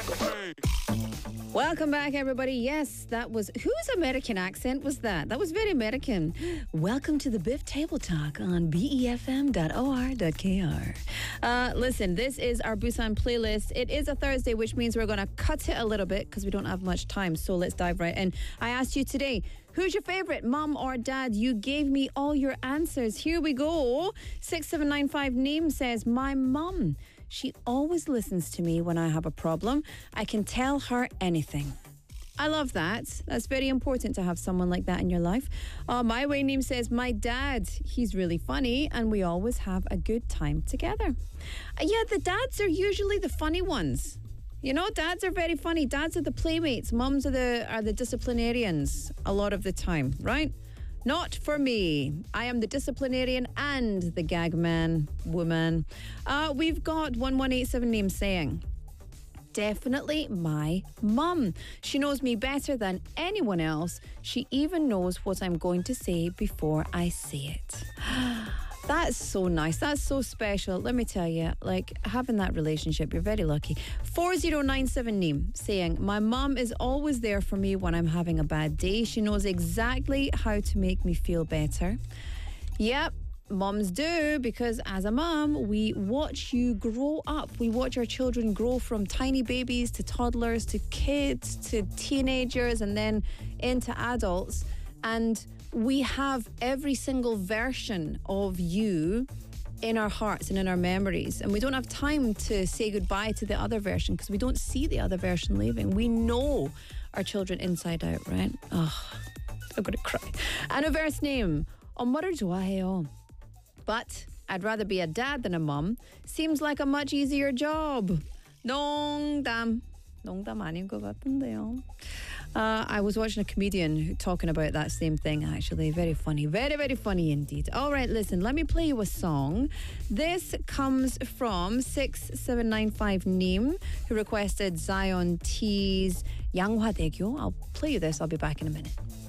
Welcome back, everybody. Yes, that was... Whose American accent was that? That was very American. Welcome to the Biff Table Talk on BEFM.or.kr. Listen, this is our Busan playlist. It is a Thursday, which means we're going to cut it a little bit because we don't have much time. So let's dive right in. I asked you today, who's your favorite, mum or dad? You gave me all your answers. Here we go. 6795 name says, my mum. She always listens to me when I have a problem. I can tell her anything. I love that. That's very important to have someone like that in your life. My way name says, my dad. He's really funny and we always have a good time together. Yeah, the dads are usually the funny ones. You know, dads are very funny. Dads are the playmates. Mums are the disciplinarians a lot of the time, right? Not for me. I am the disciplinarian and the gag man, woman. We've got 1187 name saying, definitely my mum. She knows me better than anyone else. She even knows what I'm going to say before I say it. That's so nice. That's so special. Let me tell you, like, having that relationship, you're very lucky. 4097 name saying, my mum is always there for me when I'm having a bad day. She knows exactly how to make me feel better. Yep. Mums do, because as a mum, we watch you grow up. We watch our children grow from tiny babies to toddlers to kids to teenagers and then into adults. And we have every single version of you in our hearts and in our memories. And we don't have time to say goodbye to the other version because we don't see the other version leaving. We know our children inside out, right? Oh, I'm going to cry. Anniverse name. 엄마를 좋아해요. But I'd rather be a dad than a mum. Seems like a much easier job. 농담. 농담 아닌 것 같은데요. I was watching a comedian talking about that same thing, actually. Very funny. Very, very funny indeed. All right, listen, let me play you a song. This comes from 6795 Neem, who requested Zion T's 양화대교. I'll play you this. I'll be back in a minute.